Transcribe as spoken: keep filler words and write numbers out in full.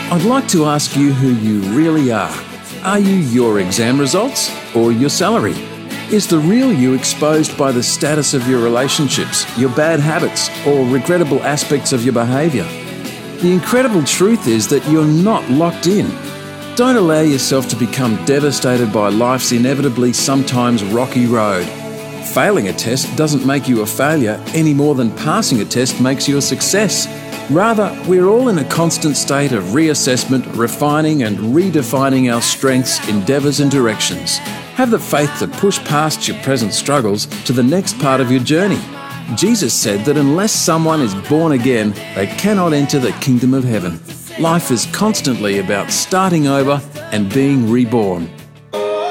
I'd like to ask you who you really are. Are you your exam results or your salary? Is the real you exposed by the status of your relationships, your bad habits, or regrettable aspects of your behaviour? The incredible truth is that you're not locked in. Don't allow yourself to become devastated by life's inevitably sometimes rocky road. Failing a test doesn't make you a failure any more than passing a test makes you a success. Rather, we're all in a constant state of reassessment, refining and redefining our strengths, endeavours and directions. Have the faith to push past your present struggles to the next part of your journey. Jesus said that unless someone is born again, they cannot enter the kingdom of heaven. Life is constantly about starting over and being reborn.